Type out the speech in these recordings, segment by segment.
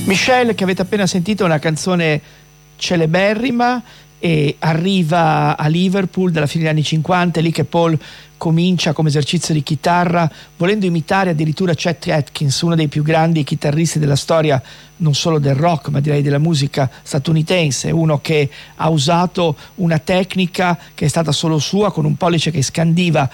Michelle, che avete appena sentito, è una canzone celeberrima e arriva a Liverpool dalla fine degli anni 50, è lì che Paul comincia come esercizio di chitarra, volendo imitare addirittura Chet Atkins, uno dei più grandi chitarristi della storia non solo del rock ma direi della musica statunitense, uno che ha usato una tecnica che è stata solo sua, con un pollice che scandiva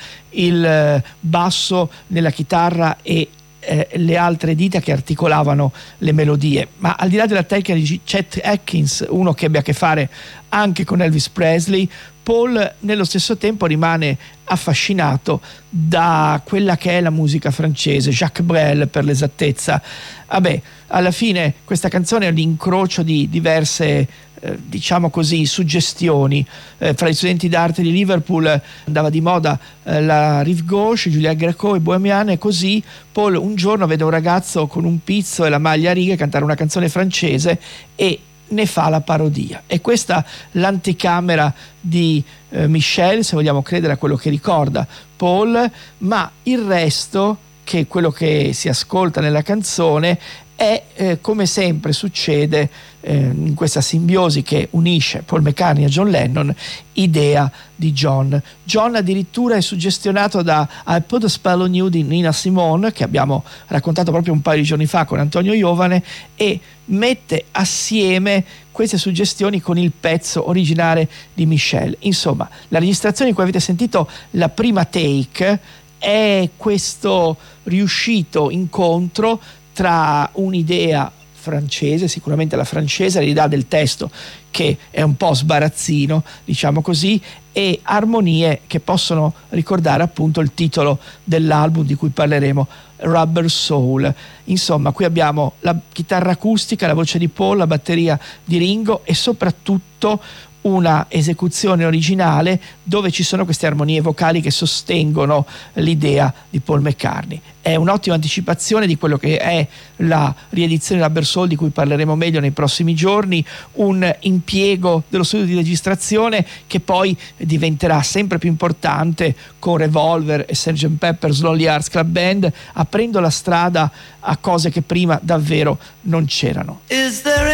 il basso nella chitarra e le altre dita che articolavano le melodie. Ma al di là della tecnica di Chet Atkins, uno che abbia a che fare anche con Elvis Presley, Paul nello stesso tempo rimane affascinato da quella che è la musica francese, Jacques Brel per l'esattezza. Vabbè, alla fine questa canzone è l'incrocio di diverse diciamo così suggestioni. Fra gli studenti d'arte di Liverpool andava di moda la rive gauche, Juliette Greco e Bohemian, e così Paul un giorno vede un ragazzo con un pizzo e la maglia a righe cantare una canzone francese e ne fa la parodia. E questa l'anticamera di Michelle, se vogliamo credere a quello che ricorda Paul, ma il resto, che è quello che si ascolta nella canzone, è come sempre succede in questa simbiosi che unisce Paul McCartney a John Lennon, idea di John. John addirittura è suggestionato da I Put a Spell on You di Nina Simone, che abbiamo raccontato proprio un paio di giorni fa con Antonio Iovane, e mette assieme queste suggestioni con il pezzo originale di Michelle. Insomma, la registrazione in cui avete sentito la prima take è questo riuscito incontro tra un'idea francese, sicuramente la francese, l'idea del testo che è un po' sbarazzino, diciamo così, e armonie che possono ricordare appunto il titolo dell'album di cui parleremo, Rubber Soul. Insomma, qui abbiamo la chitarra acustica, la voce di Paul, la batteria di Ringo e soprattutto una esecuzione originale dove ci sono queste armonie vocali che sostengono l'idea di Paul McCartney. È un'ottima anticipazione di quello che è la riedizione Rubber Soul, di cui parleremo meglio nei prossimi giorni, un impiego dello studio di registrazione che poi diventerà sempre più importante con Revolver e Sgt. Pepper's Lonely Hearts Club Band, aprendo la strada a cose che prima davvero non c'erano.